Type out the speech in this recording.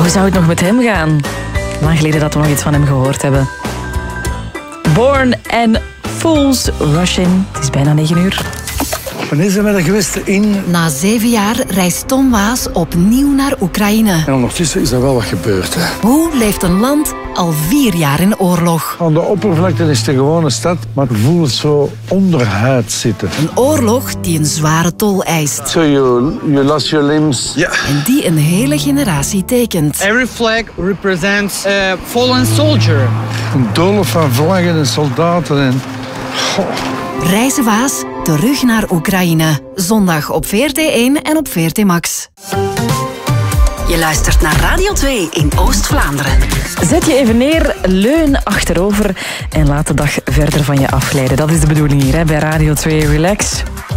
Hoe zou het nog met hem gaan? Lang geleden dat we nog iets van hem gehoord hebben. Born and Fools Rush In. Het is bijna 9 uur. Wanneer zijn we er geweest? Na 7 jaar reist Tom Waas opnieuw naar Oekraïne. En ondertussen is er wel wat gebeurd. Hè. Hoe leeft een land al 4 jaar in oorlog? Aan de oppervlakte is het een gewone stad, maar het voelt zo onderhuid zitten. Een oorlog die een zware tol eist. So you lost your limbs. Ja. En die een hele generatie tekent. Every flag represents a fallen soldier. Een doolhof van vlaggen en soldaten en... Reizen Waas terug naar Oekraïne. Zondag op VRT1 en op VRT Max. Je luistert naar Radio 2 in Oost-Vlaanderen. Zet je even neer, leun achterover en laat de dag verder van je afglijden. Dat is de bedoeling hier hè, bij Radio 2 Relax.